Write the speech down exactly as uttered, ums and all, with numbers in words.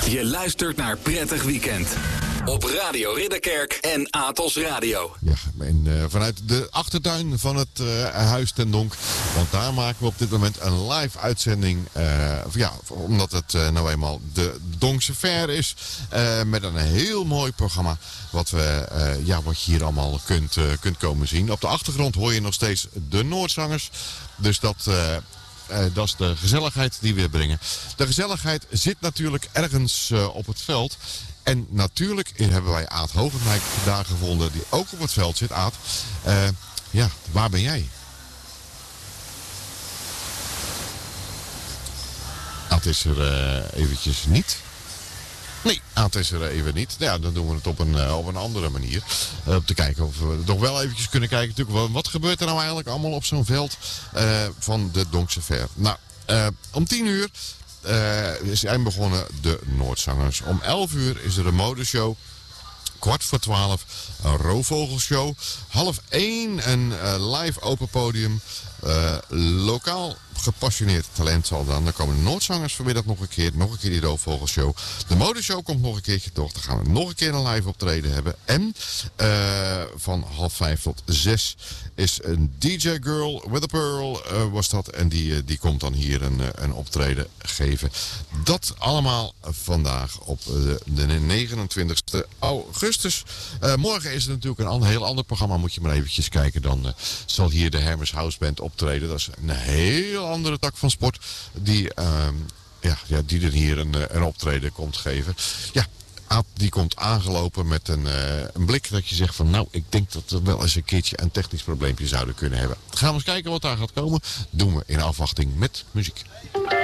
Je luistert naar Prettig Weekend. Op Radio Ridderkerk en Atos Radio. Ja, en uh, vanuit de achtertuin van het uh, Huis ten Donk. Want daar maken we op dit moment een live uitzending. Uh, ja, omdat het uh, nou eenmaal de Donkse Fair is. Uh, met een heel mooi programma. Wat, we, uh, ja, wat je hier allemaal kunt, uh, kunt komen zien. Op de achtergrond hoor je nog steeds de Noordzangers. Dus dat... Uh, Uh, dat is de gezelligheid die we brengen. De gezelligheid zit natuurlijk ergens uh, op het veld. En natuurlijk hebben wij Aad Hogendijk daar gevonden die ook op het veld zit. Aad, uh, ja, waar ben jij? Aad is er uh, eventjes niet. Nee, Aad is er even niet. Ja, dan doen we het op een, uh, op een andere manier. Uh, om te kijken of we nog wel eventjes kunnen kijken. Natuurlijk, wat gebeurt er nou eigenlijk allemaal op zo'n veld uh, van de Donkse Fair? Nou, uh, om tien uur uh, zijn begonnen de Noordzangers. Om elf uur is er een modeshow. Kwart voor twaalf een roofvogelshow. Half één een uh, live open podium. Uh, lokaal gepassioneerd talent zal dan. Dan komen de Noordzangers vanmiddag nog een keer. Nog een keer die roofvogelshow. De modeshow komt nog een keertje toch. Dan gaan we nog een keer een live optreden hebben. En uh, van half vijf tot zes is een D J Girl with a Pearl uh, was dat. En die, uh, die komt dan hier een, uh, een optreden geven. Dat allemaal vandaag op uh, de negenentwintigste augustus. Uh, morgen is er natuurlijk een ander, heel ander programma. Moet je maar eventjes kijken. Dan uh, zal hier de Hermes House Band optreden. Dat is een heel andere tak van sport. Die, uh, ja, ja, die er hier een, een optreden komt geven. Ja. Aad die komt aangelopen met een, uh, een blik dat je zegt van nou, ik denk dat we wel eens een keertje een technisch probleempje zouden kunnen hebben. Gaan we eens kijken wat daar gaat komen. Doen we in afwachting met muziek.